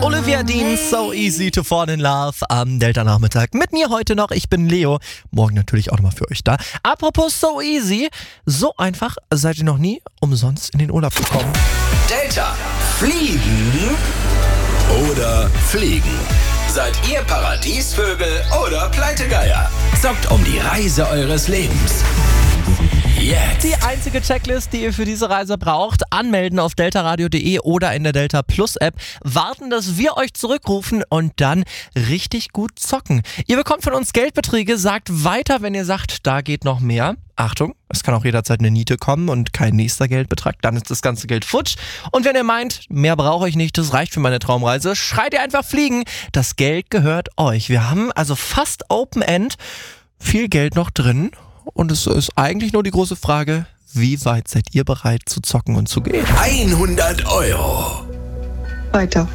Olivia Dean, So Easy to Fall in Love am Delta-Nachmittag. Mit mir heute noch, ich bin Leo. Morgen natürlich auch nochmal für euch da. Apropos So Easy, so einfach seid ihr noch nie umsonst in den Urlaub gekommen. Delta, fliegen oder fliegen? Seid ihr Paradiesvögel oder Pleitegeier? Zockt um die Reise eures Lebens. Jetzt. Die einzige Checklist, die ihr für diese Reise braucht, anmelden auf deltaradio.de oder in der Delta Plus App, warten, dass wir euch zurückrufen und dann richtig gut zocken. Ihr bekommt von uns Geldbeträge, sagt weiter, wenn ihr sagt, da geht noch mehr. Achtung, es kann auch jederzeit eine Niete kommen und kein nächster Geldbetrag, dann ist das ganze Geld futsch. Und wenn ihr meint, mehr brauche ich nicht, das reicht für meine Traumreise, schreit ihr einfach fliegen, das Geld gehört euch. Wir haben also fast Open End, viel Geld noch drin. Und es ist eigentlich nur die große Frage, wie weit seid ihr bereit zu zocken und zu gehen? 100 Euro. Weiter.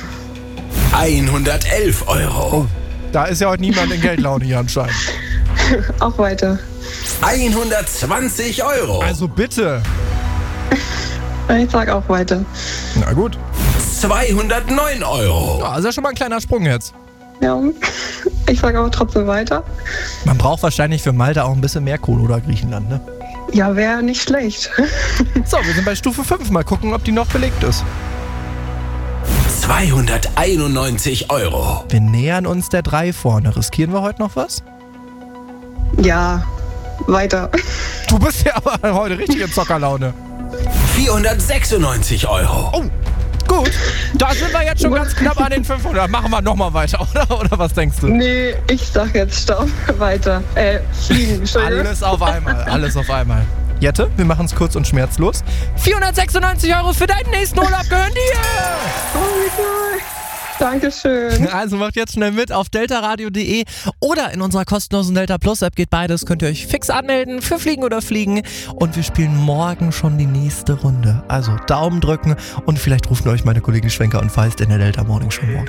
111 Euro. Oh, da ist ja heute niemand in Geldlaune hier anscheinend. Auch weiter. 120 Euro. Also bitte. Ich sag auch weiter. Na gut. 209 Euro. Ja, ist ja schon mal ein kleiner Sprung jetzt. Ja. Ich sag aber trotzdem weiter. Man braucht wahrscheinlich für Malta auch ein bisschen mehr Kohle oder Griechenland, ne? Ja, wäre nicht schlecht. So, wir sind bei Stufe 5. Mal gucken, ob die noch belegt ist. 291 Euro. Wir nähern uns der 3 vorne. Riskieren wir heute noch was? Ja, weiter. Du bist ja aber heute richtig in Zockerlaune. 496 Euro. Oh, gut. Da sind wir jetzt schon ganz knapp an den 500. Machen wir nochmal weiter, oder? Oder was denkst du? Nee, ich sag jetzt Stopp. Weiter. Fliegen. Entschuldigung. Alles auf einmal, alles auf einmal. Jette, wir machen es kurz und schmerzlos. 496 Euro für deinen nächsten Urlaub gehören dir! Oh, wie cool. Dankeschön. Also macht jetzt schnell mit auf deltaradio.de oder in unserer kostenlosen Delta Plus App, geht beides, könnt ihr euch fix anmelden für Fliegen oder Fliegen und wir spielen morgen schon die nächste Runde. Also Daumen drücken und vielleicht rufen euch meine Kollegen Schwenker und Feist in der Delta Morning Show morgen.